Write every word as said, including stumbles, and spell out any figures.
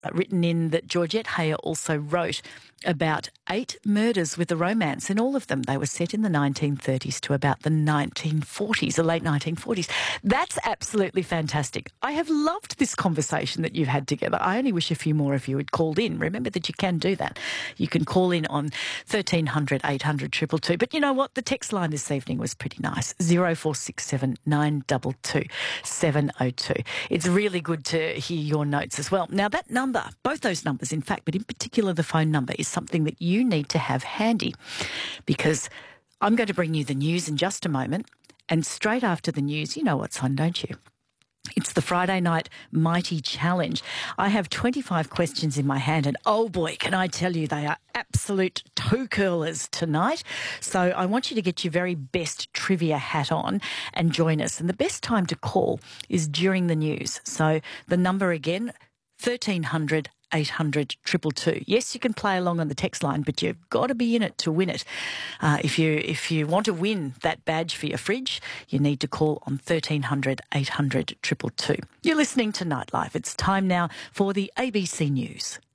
written in that Georgette Heyer also wrote about eight murders with a romance. In all of them, they were set in the nineteen thirties to about the nineteen forties, the late nineteen forties. That's absolutely fantastic. I have loved this conversation that you've had together. I only wish a few more of you had called in. Remember that you can do that. You can call in on thirteen hundred, eight hundred, two two two. But you know what? The text line this evening was pretty nice. zero four six seven, nine two two, seven zero two. It's really good to hear your notes as well. Now, that number, both those numbers, in fact, but in particular the phone number, is something that you need to have handy, because I'm going to bring you the news in just a moment, and straight after the news, you know what's on, don't you? It's the Friday Night Mighty Challenge. I have twenty-five questions in my hand, and oh boy, can I tell you, they are absolute toe curlers tonight. So I want you to get your very best trivia hat on and join us. And the best time to call is during the news. So the number again, thirteen hundred, eight hundred, two two two. Yes, you can play along on the text line, but you've got to be in it to win it. Uh, if you if you want to win that badge for your fridge, you need to call on thirteen hundred, eight hundred, two two two. You're listening to Nightlife. It's time now for the A B C News.